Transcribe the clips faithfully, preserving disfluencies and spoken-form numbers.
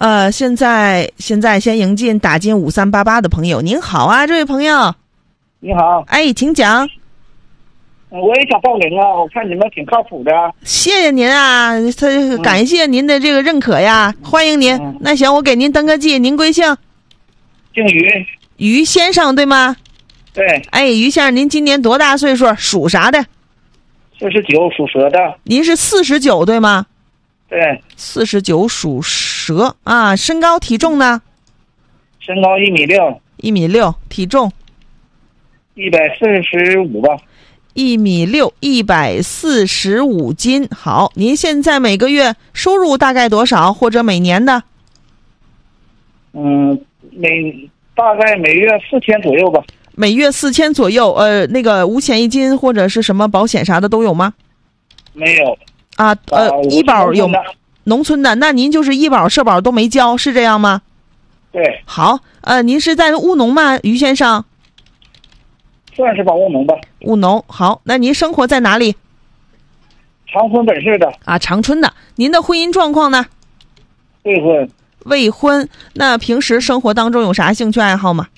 呃，现在现在先迎进打进五三八八的朋友。您好啊，这位朋友。 你好。 哎，请讲。 我也想报名啊，我看你们挺靠谱的。 谢谢您啊，他感谢您的这个认可呀，嗯、欢迎您、嗯。那行，我给您登个记，您贵姓？ 姓于。 于先生对吗？ 对。 哎，于先生，您今年多大岁数？属啥的？ 四十九，属蛇的。 您是四十九对吗？ 对。 四十九属蛇啊，身高体重呢？ 身高一米六。 一米六，体重？ 一百四十五吧。 一米六，一百四十五斤。好，您现在每个月收入大概多少，或者每年的？ 嗯，每大概每月四千左右吧。 每月四千左右，呃，那个五险一金或者是什么保险啥的都有吗？ 没有。 啊，呃， 啊、 医保有？农村的，那您就是医保、社保都没交，是这样吗？ 对。 好，呃，您是在务农吗，于先生？ 算是吧，务农吧。 务农，好，那您生活在哪里？ 长春本市的。 啊，长春的。您的婚姻状况呢？ 未婚。 未婚。那平时生活当中有啥兴趣爱好吗？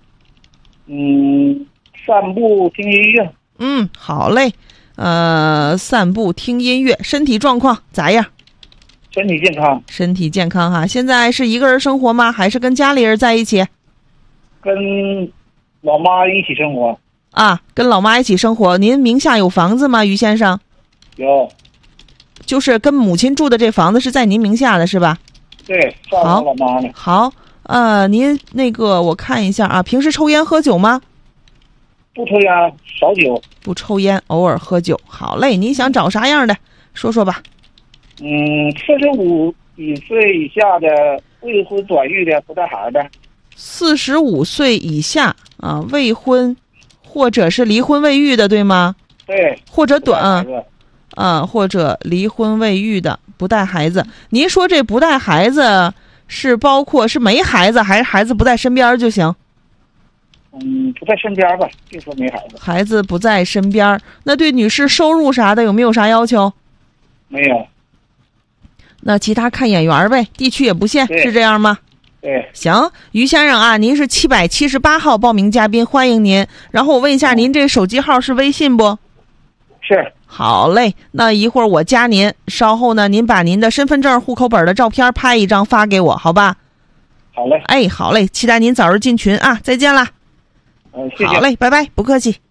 嗯，散步听音乐。 嗯，好嘞。呃，散步听音乐。身体状况咋样？ 身体健康。 身体健康哈。现在是一个人生活吗？还是跟家里人在一起？ 跟老妈一起生活。 啊，跟老妈一起生活。您名下有房子吗，于先生？ 有。 就是跟母亲住的这房子是在您名下的是吧？ 对，照顾老妈呢。 好，呃，您那个我看一下啊，平时抽烟喝酒吗？ 不抽烟，少酒。 不抽烟，偶尔喝酒。好嘞，您想找啥样的？说说吧。 嗯，四十五几岁以下的未婚短育的不带孩子。 四十五岁以下啊，未婚或者是离婚未育的，对吗？ 对。 或者短啊，或者离婚未育的不带孩子。您说这不带孩子是包括是没孩子，还是孩子不在身边就行？ 嗯，不在身边吧，别说没孩子。 孩子不在身边，那对女士收入啥的有没有啥要求？ 没有。 那其他看眼缘呗，地区也不限，是这样吗？ 对。 行，于先生啊，您是七百七十八号报名嘉宾，欢迎您。然后我问一下，您这手机号是微信不？ 是。 好嘞，那一会儿我加您，稍后呢，您把您的身份证、户口本的照片拍一张发给我，好吧？ 好嘞。 哎，好嘞，期待您早日进群啊！再见啦。 嗯，谢谢。 好嘞，拜拜，不客气。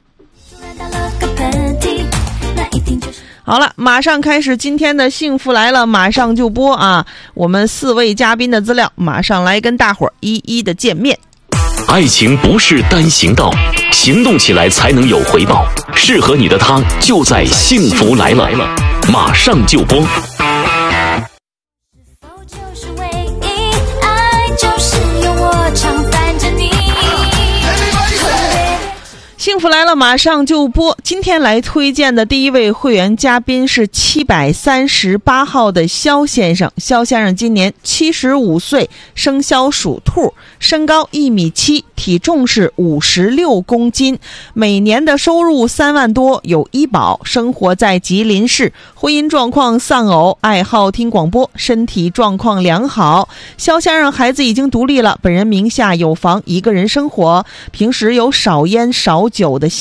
好了，马上开始今天的幸福来了，马上就播啊！我们四位嘉宾的资料，马上来跟大伙儿一一的见面。 爱情不是单行道，行动起来才能有回报。适合你的他就在幸福来了，马上就播。 幸福来了，马上就播。今天来推荐的第一位会员嘉宾是七百三十八号的肖先生。肖先生今年七十五岁，生肖属兔，身高一米七，体重是五十六公斤，每年的收入三万多，有医保，生活在吉林市，婚姻状况丧偶，爱好听广播，身体状况良好。肖先生孩子已经独立了，本人名下有房，一个人生活，平时有少烟少酒的